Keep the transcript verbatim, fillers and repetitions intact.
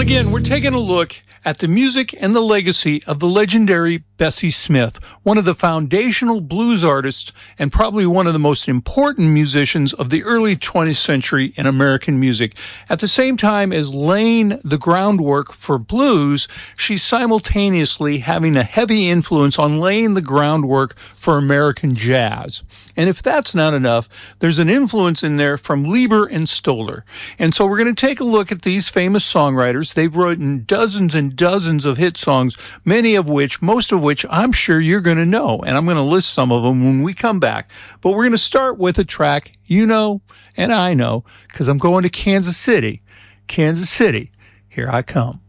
Again, we're taking a look at the music and the legacy of the legendary Bessie Smith, one of the foundational blues artists and probably one of the most important musicians of the early twentieth century in American music. At the same time as laying the groundwork for blues, she's simultaneously having a heavy influence on laying the groundwork for American jazz. And if that's not enough, there's an influence in there from Leiber and Stoller. And so we're going to take a look at these famous songwriters. They've written dozens and dozens of hit songs, many of which, most of which I'm sure you're going to know, and I'm going to list some of them when we come back. But we're going to start with a track you know and I know, because I'm going to Kansas City. Kansas City, here I come.